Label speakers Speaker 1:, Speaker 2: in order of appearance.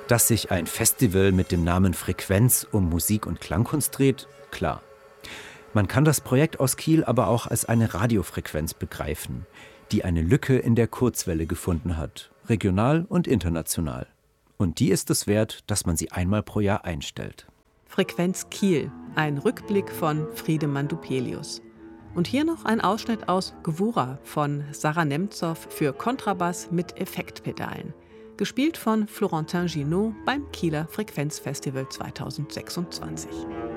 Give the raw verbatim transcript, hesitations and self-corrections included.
Speaker 1: Dass sich ein Festival mit dem Namen Frequenz um Musik und Klangkunst dreht, klar. Man kann das Projekt aus Kiel aber auch als eine Radiofrequenz begreifen, die eine Lücke in der Kurzwelle gefunden hat, regional und international. Und die ist es wert, dass man sie einmal pro Jahr einstellt.
Speaker 2: Frequenz Kiel, ein Rückblick von Friedemann Dupelius. Und hier noch ein Ausschnitt aus Gwura von Sarah Nemzow für Kontrabass mit Effektpedalen. Gespielt von Florentin Ginaud beim Kieler Frequenzfestival zweitausendsechsundzwanzig.